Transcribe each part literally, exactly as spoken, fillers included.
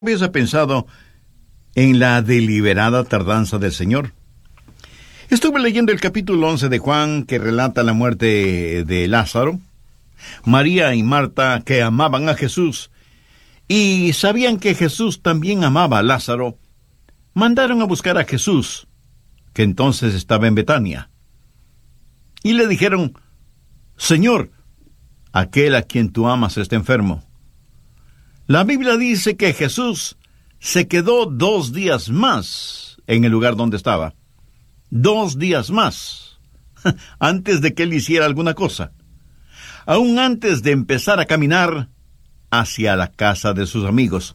¿Habías pensado en la deliberada tardanza del Señor? Estuve leyendo el capítulo once de Juan, que relata la muerte de Lázaro. María y Marta, que amaban a Jesús y sabían que Jesús también amaba a Lázaro, mandaron a buscar a Jesús, que entonces estaba en Betania. Y le dijeron: Señor, aquel a quien tú amas está enfermo. La Biblia dice que Jesús se quedó dos días más en el lugar donde estaba. Dos días más, antes de que él hiciera alguna cosa. Aún antes de empezar a caminar hacia la casa de sus amigos.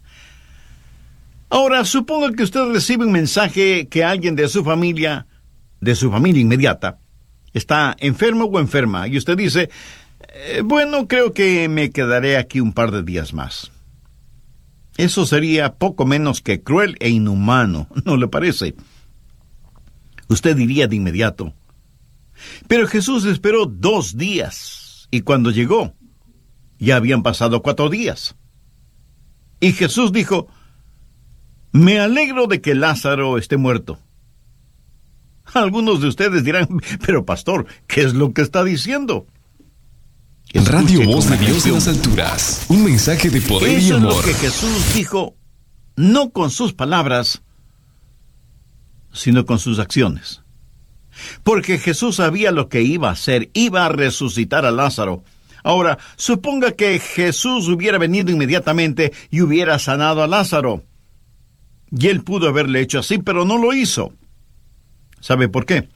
Ahora, suponga que usted recibe un mensaje que alguien de su familia, de su familia inmediata, está enfermo o enferma, y usted dice: eh, bueno, creo que me quedaré aquí un par de días más. Eso sería poco menos que cruel e inhumano, ¿no le parece? Usted diría de inmediato: pero Jesús esperó dos días, y cuando llegó, ya habían pasado cuatro días. Y Jesús dijo: me alegro de que Lázaro esté muerto. Algunos de ustedes dirán: pero pastor, ¿qué es lo que está diciendo? Radio Voz de Dios en las alturas. Un mensaje de poder y amor. Eso es lo que Jesús dijo, no con sus palabras, sino con sus acciones. Porque Jesús sabía lo que iba a hacer, iba a resucitar a Lázaro. Ahora, suponga que Jesús hubiera venido inmediatamente y hubiera sanado a Lázaro. Y él pudo haberle hecho así, pero no lo hizo. ¿Sabe por qué?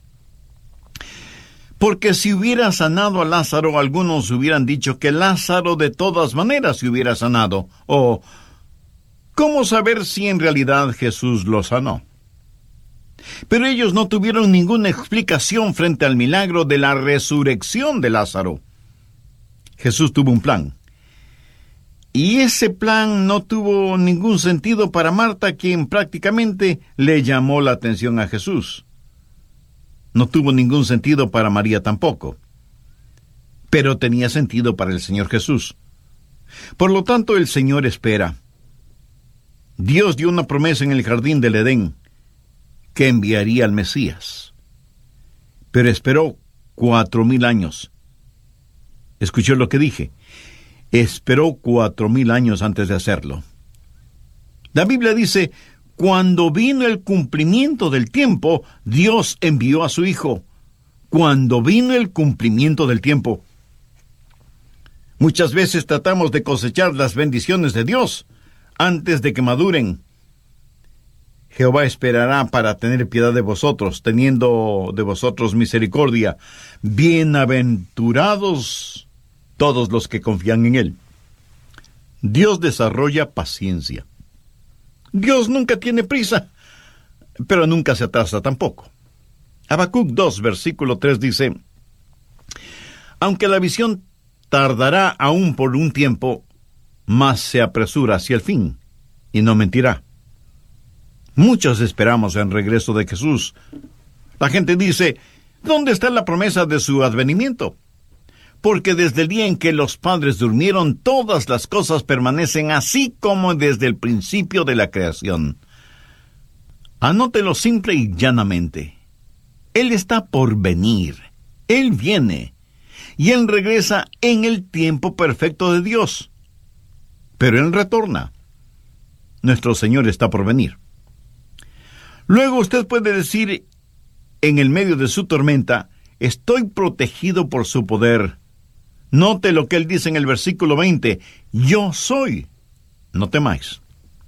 Porque si hubiera sanado a Lázaro, algunos hubieran dicho que Lázaro de todas maneras se hubiera sanado. O, ¿cómo saber si en realidad Jesús lo sanó? Pero ellos no tuvieron ninguna explicación frente al milagro de la resurrección de Lázaro. Jesús tuvo un plan. Y ese plan no tuvo ningún sentido para Marta, quien prácticamente le llamó la atención a Jesús. No tuvo ningún sentido para María tampoco. Pero tenía sentido para el Señor Jesús. Por lo tanto, el Señor espera. Dios dio una promesa en el jardín del Edén, que enviaría al Mesías. Pero esperó cuatro mil años. ¿Escuchó lo que dije? Esperó cuatro mil años antes de hacerlo. La Biblia dice: cuando vino el cumplimiento del tiempo, Dios envió a su Hijo. Cuando vino el cumplimiento del tiempo. Muchas veces tratamos de cosechar las bendiciones de Dios antes de que maduren. Jehová esperará para tener piedad de vosotros, teniendo de vosotros misericordia. Bienaventurados todos los que confían en Él. Dios desarrolla paciencia. Dios nunca tiene prisa, pero nunca se atrasa tampoco. Habacuc dos, versículo tres dice: aunque la visión tardará aún por un tiempo, mas se apresura hacia el fin, y no mentirá. Muchos esperamos el regreso de Jesús. La gente dice: ¿dónde está la promesa de su advenimiento? Porque desde el día en que los padres durmieron, todas las cosas permanecen así como desde el principio de la creación. Anótelo simple y llanamente. Él está por venir. Él viene. Y Él regresa en el tiempo perfecto de Dios. Pero Él retorna. Nuestro Señor está por venir. Luego usted puede decir, en el medio de su tormenta: estoy protegido por su poder. Note lo que Él dice en el versículo veinte: yo soy, no temáis.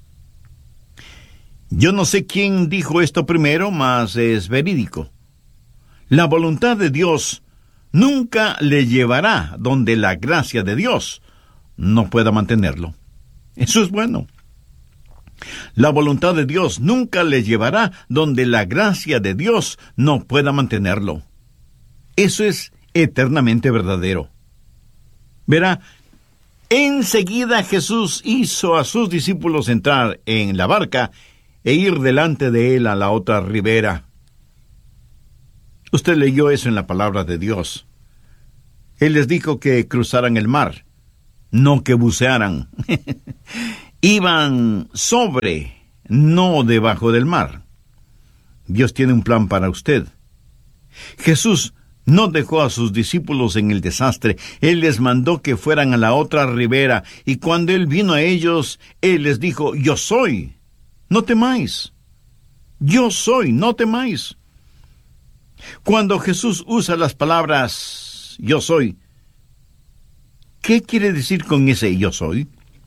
Yo no sé quién dijo esto primero, mas es verídico. La voluntad de Dios nunca le llevará donde la gracia de Dios no pueda mantenerlo. Eso es bueno. La voluntad de Dios nunca le llevará donde la gracia de Dios no pueda mantenerlo. Eso es eternamente verdadero. Verá, enseguida Jesús hizo a sus discípulos entrar en la barca e ir delante de él a la otra ribera. Usted leyó eso en la palabra de Dios. Él les dijo que cruzaran el mar, no que bucearan. Iban sobre, no debajo del mar. Dios tiene un plan para usted. Jesús no dejó a sus discípulos en el desastre. Él les mandó que fueran a la otra ribera, y cuando Él vino a ellos, Él les dijo, yo soy, no temáis. Yo soy, no temáis. Cuando Jesús usa las palabras, yo soy, ¿qué quiere decir con ese yo soy?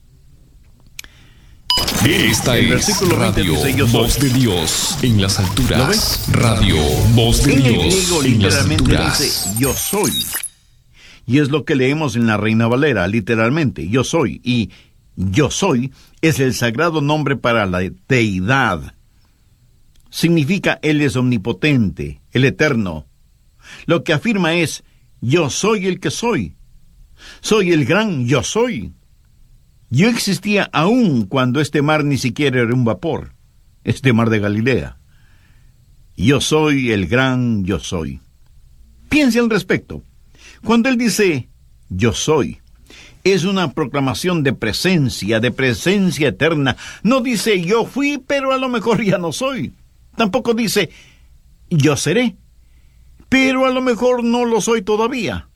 Esta El es versículo veinte Radio dice, yo soy. Voz de Dios en las ¿Lo alturas. ves? Radio Voz de En el Dios griego en las literalmente alturas. dice yo soy. Y es lo que leemos en la Reina Valera, literalmente, yo soy. Y yo soy es el sagrado nombre para la deidad. Significa Él es omnipotente, el eterno. Lo que afirma es, yo soy el que soy. Soy el gran yo soy. Yo existía aún cuando este mar ni siquiera era un vapor, este mar de Galilea. Yo soy el gran yo soy. Piense al respecto. Cuando Él dice, yo soy, es una proclamación de presencia, de presencia eterna. No dice, yo fui, pero a lo mejor ya no soy. Tampoco dice, yo seré, pero a lo mejor no lo soy todavía.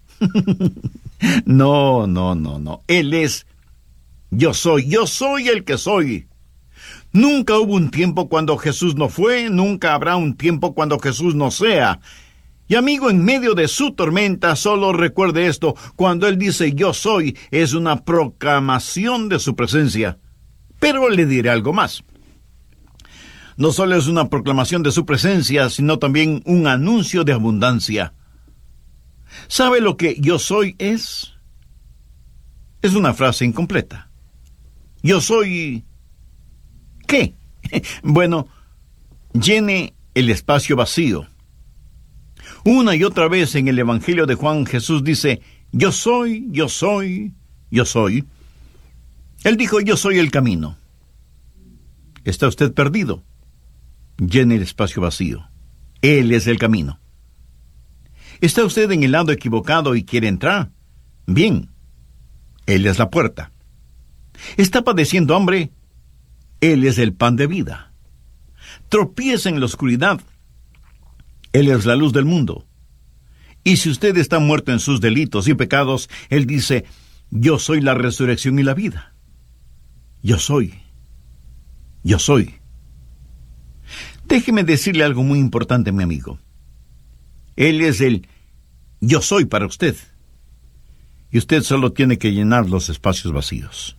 No, no, no, no. Él es, yo soy, yo soy el que soy. Nunca hubo un tiempo cuando Jesús no fue, nunca habrá un tiempo cuando Jesús no sea. Y amigo, en medio de su tormenta, solo recuerde esto, cuando Él dice yo soy, es una proclamación de su presencia. Pero le diré algo más. No solo es una proclamación de su presencia, sino también un anuncio de abundancia. ¿Sabe lo que yo soy es? Es una frase incompleta. Yo soy... ¿qué? Bueno, llene el espacio vacío. Una y otra vez en el Evangelio de Juan, Jesús dice, yo soy, yo soy, yo soy. Él dijo, yo soy el camino. ¿Está usted perdido? Llene el espacio vacío. Él es el camino. ¿Está usted en el lado equivocado y quiere entrar? Bien, Él es la puerta. ¿Está padeciendo hambre? Él es el pan de vida. Tropieza en la oscuridad. Él es la luz del mundo. Y si usted está muerto en sus delitos y pecados, Él dice, yo soy la resurrección y la vida. Yo soy. Yo soy. Déjeme decirle algo muy importante, mi amigo. Él es el yo soy para usted. Y usted solo tiene que llenar los espacios vacíos.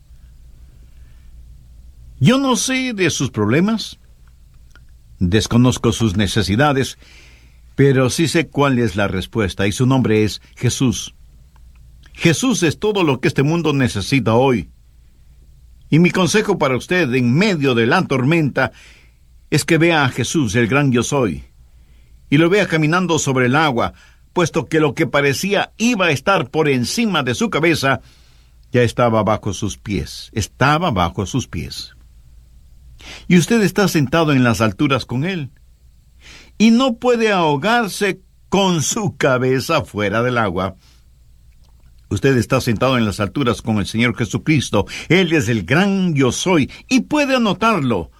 Yo no sé de sus problemas, desconozco sus necesidades, pero sí sé cuál es la respuesta, y su nombre es Jesús. Jesús es todo lo que este mundo necesita hoy. Y mi consejo para usted en medio de la tormenta es que vea a Jesús, el gran yo soy, y lo vea caminando sobre el agua, puesto que lo que parecía iba a estar por encima de su cabeza, ya estaba bajo sus pies, estaba bajo sus pies. Y usted está sentado en las alturas con Él, y no puede ahogarse con su cabeza fuera del agua. Usted está sentado en las alturas con el Señor Jesucristo. Él es el gran yo soy, y puede anotarlo.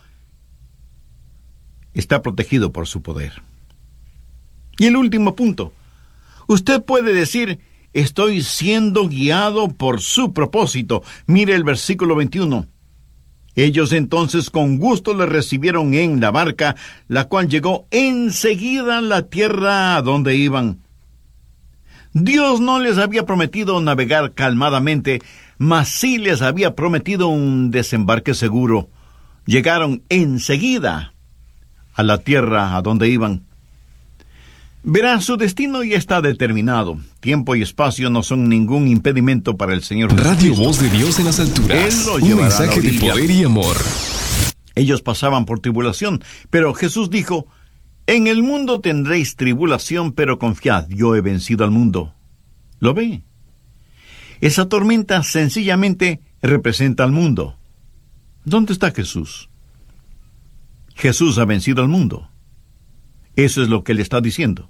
Está protegido por su poder. Y el último punto. Usted puede decir, estoy siendo guiado por su propósito. Mire el versículo veintiuno. Ellos entonces con gusto le recibieron en la barca, la cual llegó enseguida a la tierra a donde iban. Dios no les había prometido navegar calmadamente, mas sí les había prometido un desembarque seguro. Llegaron enseguida a la tierra a donde iban. Verá, su destino ya está determinado. Tiempo y espacio no son ningún impedimento para el Señor Radio Jesucristo. Voz de Dios en las alturas. Él lo Un llevará a la mensaje de orilla. poder y amor. Ellos pasaban por tribulación, pero Jesús dijo, en el mundo tendréis tribulación, pero confiad, yo he vencido al mundo. ¿Lo ve? Esa tormenta sencillamente representa al mundo. ¿Dónde está Jesús? Jesús ha vencido al mundo. Eso es lo que Él está diciendo.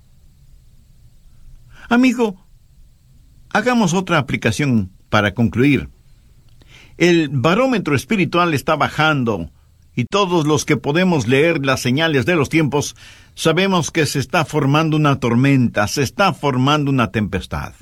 Amigo, hagamos otra aplicación para concluir. El barómetro espiritual está bajando y todos los que podemos leer las señales de los tiempos sabemos que se está formando una tormenta, se está formando una tempestad.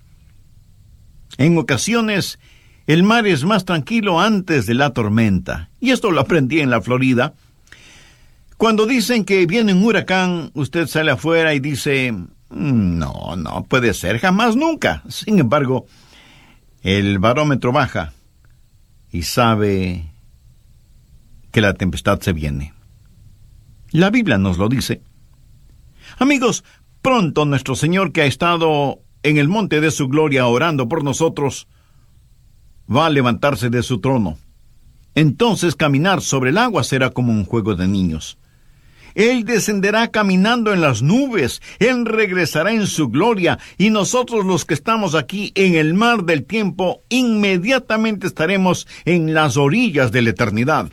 En ocasiones, el mar es más tranquilo antes de la tormenta, y esto lo aprendí en la Florida. Cuando dicen que viene un huracán, usted sale afuera y dice, no, no puede ser, jamás, nunca. Sin embargo, el barómetro baja y sabe que la tempestad se viene. La Biblia nos lo dice. Amigos, pronto nuestro Señor, que ha estado en el monte de su gloria orando por nosotros, va a levantarse de su trono. Entonces caminar sobre el agua será como un juego de niños. Él descenderá caminando en las nubes, Él regresará en su gloria, y nosotros los que estamos aquí en el mar del tiempo, inmediatamente estaremos en las orillas de la eternidad.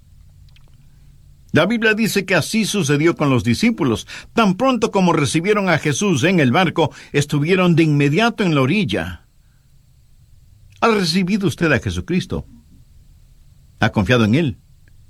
La Biblia dice que así sucedió con los discípulos. Tan pronto como recibieron a Jesús en el barco, estuvieron de inmediato en la orilla. ¿Ha recibido usted a Jesucristo? ¿Ha confiado en Él?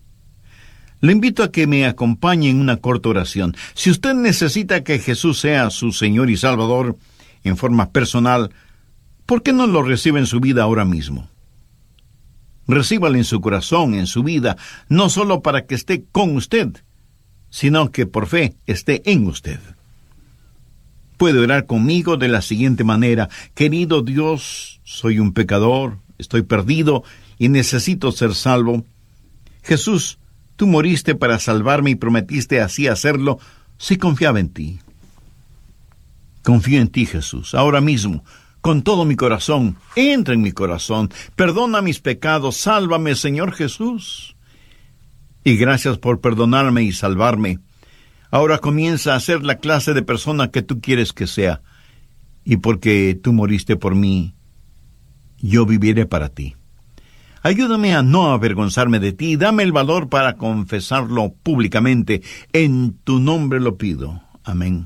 Le invito a que me acompañe en una corta oración. Si usted necesita que Jesús sea su Señor y Salvador en forma personal, ¿por qué no lo recibe en su vida ahora mismo? Recíbalo en su corazón, en su vida, no solo para que esté con usted, sino que por fe esté en usted. Puede orar conmigo de la siguiente manera: querido Dios, soy un pecador, estoy perdido y necesito ser salvo. Jesús, tú moriste para salvarme y prometiste así hacerlo si confiaba en ti. Confío en ti, Jesús, ahora mismo, con todo mi corazón. Entra en mi corazón, perdona mis pecados, sálvame, Señor Jesús. Y gracias por perdonarme y salvarme. Ahora comienza a ser la clase de persona que tú quieres que sea. Y porque tú moriste por mí, yo viviré para ti. Ayúdame a no avergonzarme de ti, dame el valor para confesarlo públicamente. En tu nombre lo pido. Amén.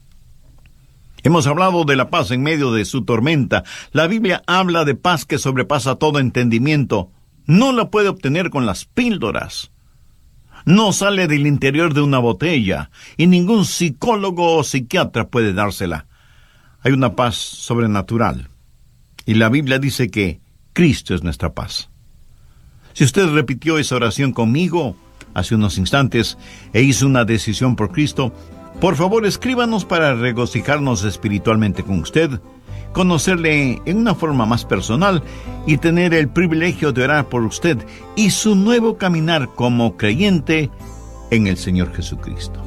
Hemos hablado de la paz en medio de su tormenta. La Biblia habla de paz que sobrepasa todo entendimiento. No la puede obtener con las píldoras. No sale del interior de una botella, y ningún psicólogo o psiquiatra puede dársela. Hay una paz sobrenatural, y la Biblia dice que Cristo es nuestra paz. Si usted repitió esa oración conmigo hace unos instantes e hizo una decisión por Cristo, por favor escríbanos para regocijarnos espiritualmente con usted, conocerle en una forma más personal y tener el privilegio de orar por usted y su nuevo caminar como creyente en el Señor Jesucristo.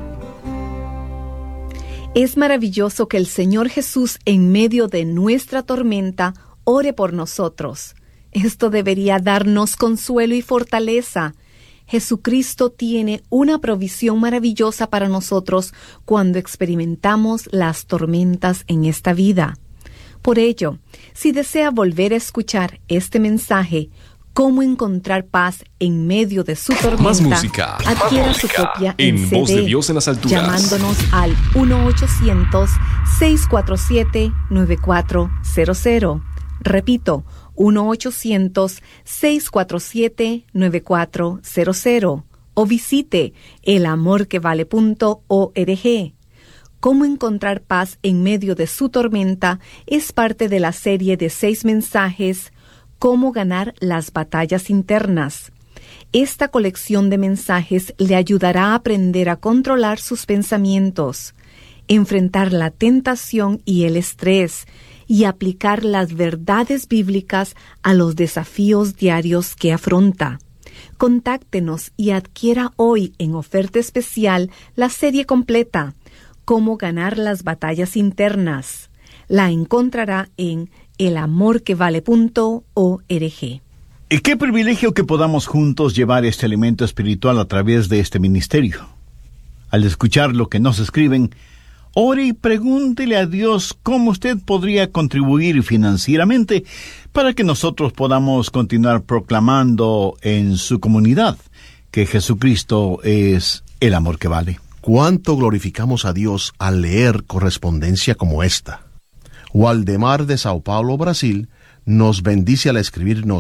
Es maravilloso que el Señor Jesús, en medio de nuestra tormenta, ore por nosotros. Esto debería darnos consuelo y fortaleza. Jesucristo tiene una provisión maravillosa para nosotros cuando experimentamos las tormentas en esta vida. Por ello, si desea volver a escuchar este mensaje, Cómo encontrar paz en medio de su tormenta, más música, adquiera más su música, copia en, en Voz C D, de Dios en las alturas, llamándonos al uno ochocientos, seis cuatro siete, nueve cuatro cero cero. Repito, uno ochocientos, seis cuatro siete, nueve cuatro cero cero. O visite el amor que vale punto org. Cómo encontrar paz en medio de su tormenta es parte de la serie de seis mensajes Cómo ganar las batallas internas. Esta colección de mensajes le ayudará a aprender a controlar sus pensamientos, enfrentar la tentación y el estrés y aplicar las verdades bíblicas a los desafíos diarios que afronta. Contáctenos y adquiera hoy en oferta especial la serie completa, Cómo ganar las batallas internas. La encontrará en el amor que vale punto org. Y qué privilegio que podamos juntos llevar este alimento espiritual a través de este ministerio. Al escuchar lo que nos escriben, ore y pregúntele a Dios cómo usted podría contribuir financieramente para que nosotros podamos continuar proclamando en su comunidad que Jesucristo es el amor que vale. ¿Cuánto glorificamos a Dios al leer correspondencia como esta? Waldemar de Sao Paulo, Brasil, nos bendice al escribirnos: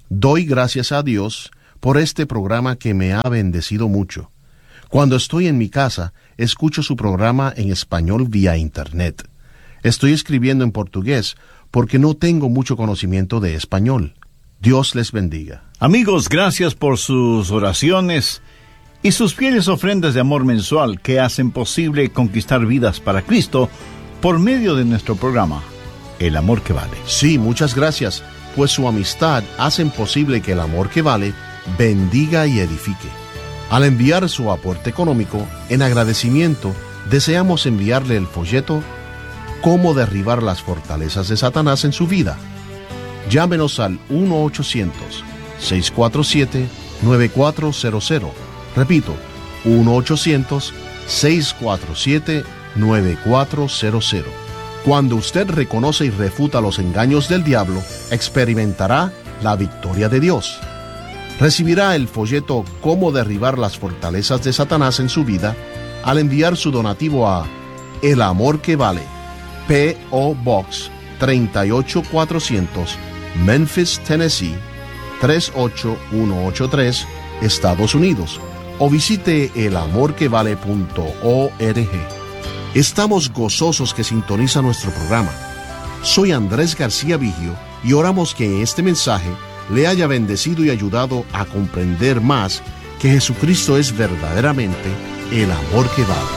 Doy gracias a Dios por este programa que me ha bendecido mucho. Cuando estoy en mi casa, escucho su programa en español vía internet. Estoy escribiendo en portugués porque no tengo mucho conocimiento de español. Dios les bendiga. Amigos, gracias por sus oraciones y sus fieles ofrendas de amor mensual que hacen posible conquistar vidas para Cristo por medio de nuestro programa, El Amor que Vale. Sí, muchas gracias, pues su amistad hacen posible que el amor que vale bendiga y edifique. Al enviar su aporte económico, en agradecimiento, deseamos enviarle el folleto Cómo derribar las fortalezas de Satanás en su vida. Llámenos al uno ochocientos, seiscientos cuarenta y siete, nueve cuatro cero cero. Repito, uno ochocientos, seiscientos cuarenta y siete, nueve cuatro cero cero. Cuando usted reconoce y refuta los engaños del diablo, experimentará la victoria de Dios. Recibirá el folleto Cómo derribar las fortalezas de Satanás en su vida al enviar su donativo a El Amor que Vale, P O Box treinta y ocho cuatrocientos, Memphis, Tennessee tres ocho uno ocho tres, Estados Unidos, o visite el amor que vale punto org. Estamos gozosos que sintoniza nuestro programa. Soy Andrés García Vigio y oramos que este mensaje le haya bendecido y ayudado a comprender más que Jesucristo es verdaderamente el amor que vale.